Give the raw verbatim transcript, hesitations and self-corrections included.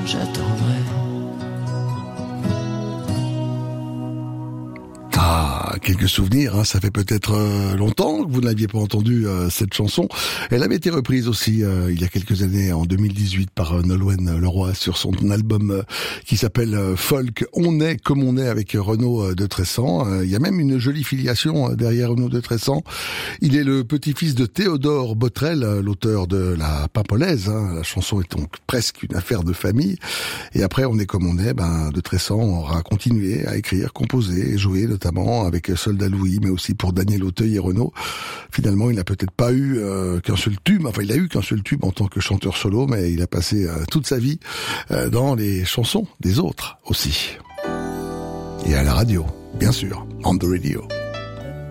j'attendrai. Ah, quelques souvenirs, hein, ça fait peut-être euh, longtemps que vous n'aviez pas entendu euh, cette chanson. Elle avait été reprise aussi euh, il y a quelques années, en deux mille dix-huit, par euh, Nolwenn Leroy sur son album euh, qui s'appelle euh, Folk. On est comme on est avec Renaud euh, de Tressan. Euh, il y a même une jolie filiation euh, derrière Renaud de Tressan. Il est le petit-fils de Théodore Botrel, euh, l'auteur de La Pimpolaise. Hein. La chanson est donc presque une affaire de famille. Et après, On est comme on est, ben, de Tressan aura continué à écrire, composer et jouer, notamment avec Soldat Louis, mais aussi pour Daniel Auteuil et Renaud. Finalement, il n'a peut-être pas eu euh, qu'un seul tube, enfin il a eu qu'un seul tube en tant que chanteur solo, mais il a passé euh, toute sa vie euh, dans les chansons des autres aussi. Et à la radio, bien sûr, on the radio.